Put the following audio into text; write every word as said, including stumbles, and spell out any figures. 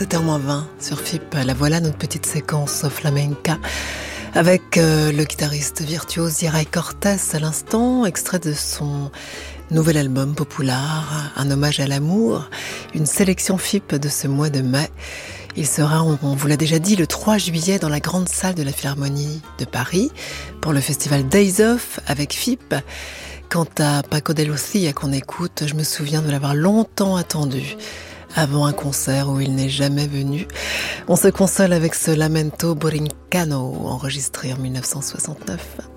sept heures moins vingt sur F I P. La voilà notre petite séquence flamenca avec euh, le guitariste virtuose Yeray Cortés à l'instant, extrait de son nouvel album Popular, un hommage à l'amour, une sélection F I P de ce mois de mai. Il sera, on, on vous l'a déjà dit, le trois juillet dans la grande salle de la Philharmonie de Paris pour le festival Days Off avec F I P. Quant à Paco de Lucia qu'on écoute, je me souviens de l'avoir longtemps attendu avant un concert où il n'est jamais venu. On se console avec ce Lamento Borincano enregistré en mille neuf cent soixante-neuf.